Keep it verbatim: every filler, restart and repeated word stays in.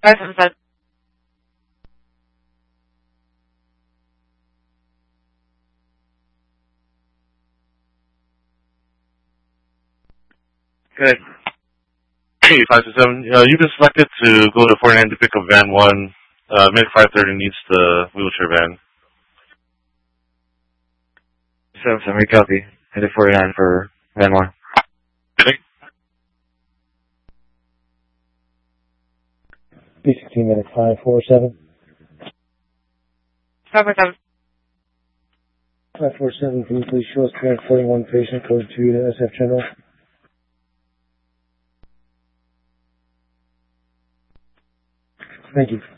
five seven seven. Good. Hey, five seven seven. Uh, you've been selected to go to forty-nine to pick up van one. Uh, mid five thirty needs the wheelchair van. seven seven, recopy. Headed forty-nine for van one. Okay. B sixteen minutes, five four seven. five four seven. five four seven, can you please show us current forty-one patient, code two to S F General? Thank you.